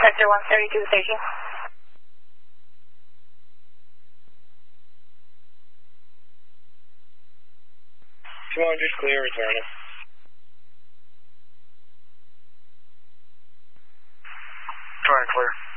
Sector 130 to the station. 200 clear, returning. Clear.